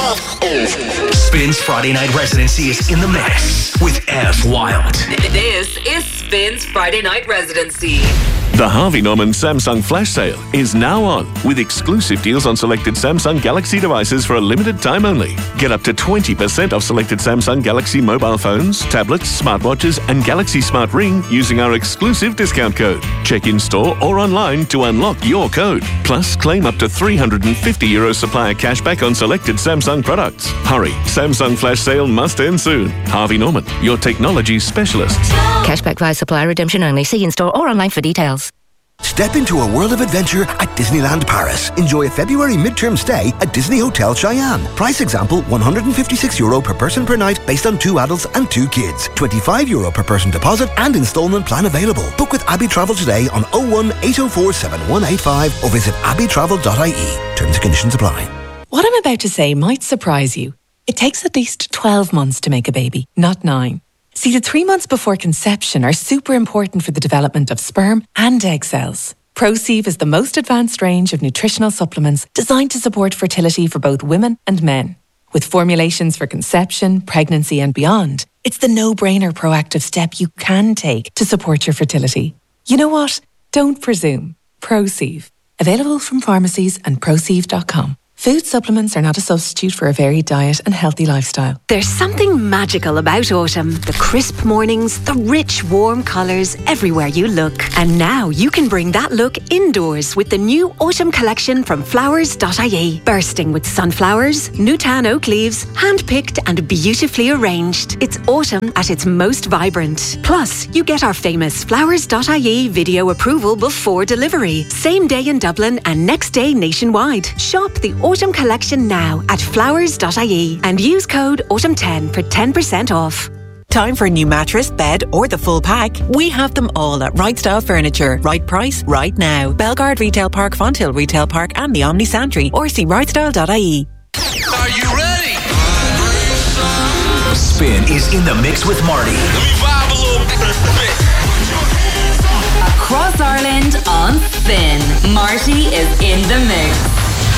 Spin's Friday Night Residency is in the mix with F. Wild. This is Spin's Friday Night Residency. The Harvey Norman Samsung Flash Sale is now on, with exclusive deals on selected Samsung Galaxy devices for a limited time only. Get up to 20% off selected Samsung Galaxy mobile phones, tablets, smartwatches and Galaxy Smart Ring using our exclusive discount code. Check in store or online to unlock your code. Plus, claim up to €350 supplier cashback on selected Samsung products. Hurry, Samsung Flash Sale must end soon. Harvey Norman, your technology specialists. Cashback via supplier redemption only. See in store or online for details. Step into a world of adventure at Disneyland Paris. Enjoy a February midterm stay at Disney Hotel Cheyenne. Price example, €156 per person per night based on 2 adults and 2 kids. €25 per person deposit and instalment plan available. Book with Abbey Travel today on 01 804 7185 or visit abbeytravel.ie. Terms and conditions apply. What I'm about to say might surprise you. It takes at least 12 months to make a baby, not 9. See, the 3 months before conception are super important for the development of sperm and egg cells. ProSieve is the most advanced range of nutritional supplements designed to support fertility for both women and men. With formulations for conception, pregnancy and beyond, it's the no-brainer proactive step you can take to support your fertility. You know what? Don't presume. ProSieve. Available from pharmacies and ProSieve.com. Food supplements are not a substitute for a varied diet and healthy lifestyle. There's something magical about autumn. The crisp mornings, the rich, warm colours everywhere you look. And now you can bring that look indoors with the new autumn collection from flowers.ie. Bursting with sunflowers, Newtown oak leaves, hand-picked and beautifully arranged. It's autumn at its most vibrant. Plus, you get our famous flowers.ie video approval before delivery. Same day in Dublin and next day nationwide. Shop the autumn collection now at flowers.ie and use code AUTUMN10 for 10% off. Time for a new mattress, bed or the full pack? We have them all at Right Style Furniture. Right price, right now. Belgard Retail Park, Fonthill Retail Park and the Omni Santry, or see rightstyle.ie. Are you ready? Spin is in the mix with Marty. Let me vibe a little bit. Across Ireland on Spin, Marty is in the mix.